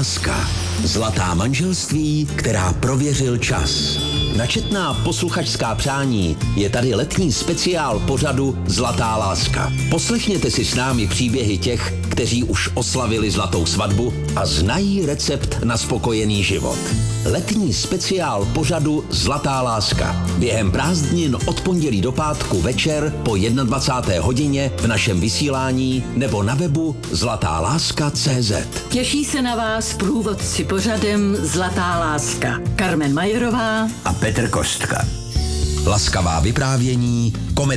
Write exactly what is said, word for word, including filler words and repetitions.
láska. Zlatá manželství, která prověřil čas. Načetná posluchačská přání je tady letní speciál pořadu Zlatá láska. Poslechněte si s námi příběhy těch, kteří už oslavili zlatou svatbu a znají recept na spokojený život. Letní speciál pořadu Zlatá láska. Během prázdnin od pondělí do pátku večer po dvacáté jedné hodině v našem vysílání nebo na webu zlatá láska tečka cé zet. Těší se na vás průvodci pořadem Zlatá láska. Karmen Majerová a Petr Kostka. Laskavá vyprávění, komedie